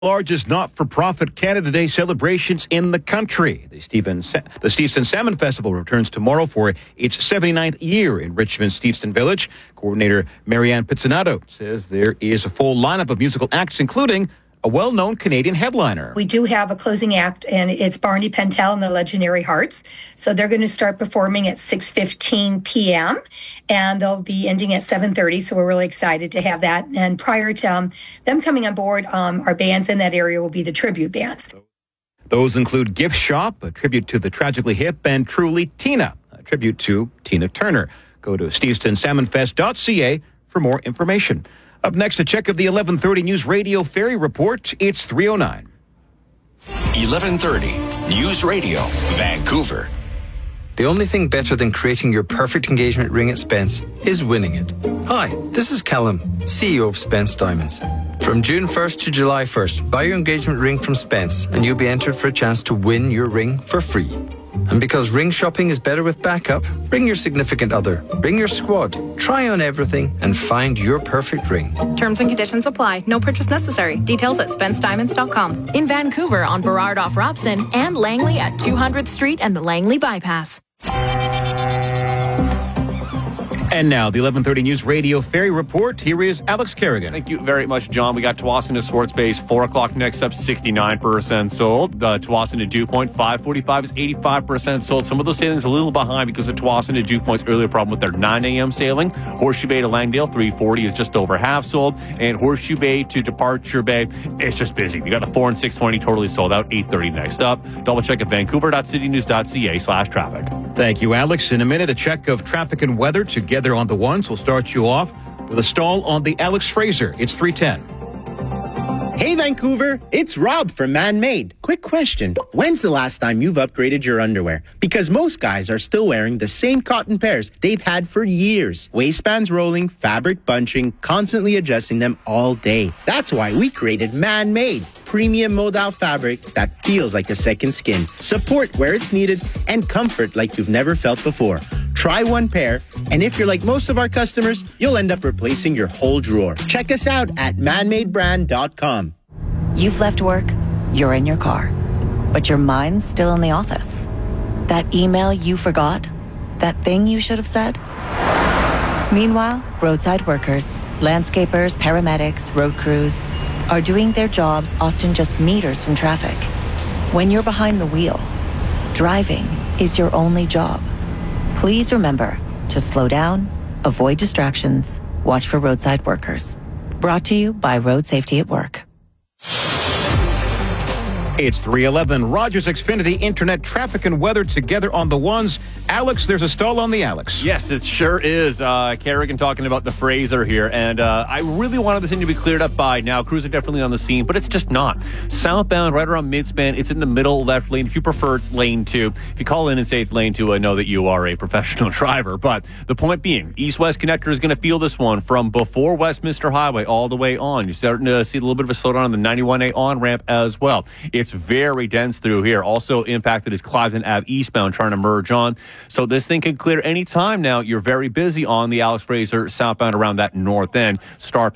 Largest not-for-profit Canada Day celebrations in the country. The Steveston Salmon Festival returns tomorrow for its 79th year in Richmond Steveston Village. Coordinator Marianne Pizzinato says there is a full lineup of musical acts, including a well-known Canadian headliner. We do have a closing act, and it's Barney Pentel and the Legendary Hearts. So they're going to start performing at 6:15 p.m., and they'll be ending at 7:30, so we're really excited to have that. And prior to them coming on board, our bands in that area will be the tribute bands. Those include Gift Shop, a tribute to the Tragically Hip, and Truly Tina, a tribute to Tina Turner. Go to stevestonsalmonfest.ca for more information. Up next, a check of the 11:30 News Radio Ferry Report. It's 3:09. 11:30 News Radio, Vancouver. The only thing better than creating your perfect engagement ring at Spence is winning it. Hi, this is Callum, CEO of Spence Diamonds. From June 1st to July 1st, buy your engagement ring from Spence and you'll be entered for a chance to win your ring for free. And because ring shopping is better with backup, bring your significant other, bring your squad, try on everything and find your perfect ring. Terms and conditions apply. No purchase necessary. Details at SpenceDiamonds.com. In Vancouver on Burrard off Robson and Langley at 200th Street and the Langley Bypass. And now, the 11:30 News Radio Ferry Report. Here is Alex Kerrigan. Thank you very much, John. We got Tsawwassen to Swartz Bay, 4 o'clock next up, 69% sold. Tsawwassen to Dew Point, 5:45 is 85% sold. Some of those sailings a little behind because of Tsawwassen to Dew Point's earlier problem with their 9 a.m. sailing. Horseshoe Bay to Langdale, 3:40 is just over half sold. And Horseshoe Bay to Departure Bay, it's just busy. We got the 4 and 6:20 totally sold out, 8:30 next up. Double check at vancouver.citynews.ca/traffic. Thank you, Alex. In a minute, a check of traffic and weather together on the ones. We'll start you off with a stall on the Alex Fraser. It's 3:10. Hey Vancouver, it's Rob from Man-Made. Quick question. When's the last time you've upgraded your underwear? Because most guys are still wearing the same cotton pairs they've had for years. Waistbands rolling, fabric bunching, constantly adjusting them all day. That's why we created Man-Made. Premium modal fabric that feels like a second skin. Support where it's needed and comfort like you've never felt before. Try one pair, and if you're like most of our customers, you'll end up replacing your whole drawer. Check us out at manmadebrand.com. You've left work, you're in your car, but your mind's still in the office. That email you forgot? That thing you should have said? Meanwhile, roadside workers, landscapers, paramedics, road crews are doing their jobs often just meters from traffic. When you're behind the wheel, driving is your only job. Please remember to slow down, avoid distractions, watch for roadside workers. Brought to you by Road Safety at Work. It's 3:11. Rogers Xfinity Internet traffic and weather together on the ones. Alex, there's a stall on the Alex. Yes, it sure is. Kerrigan talking about the Fraser here. And I really wanted this thing to be cleared up by now. Crews are definitely on the scene, but it's just not. Southbound, right around midspan, it's in the middle left lane. If you prefer, it's lane 2. If you call in and say it's lane 2, I know that you are a professional driver. But the point being, East-West Connector is going to feel this one from before Westminster Highway all the way on. You're starting to see a little bit of a slowdown on the 91A on-ramp as well. It's very dense through here. Also impacted is Cliveden Ave eastbound trying to merge on. So this thing can clear any time now. You're very busy on the Alex Fraser southbound around that north end. Star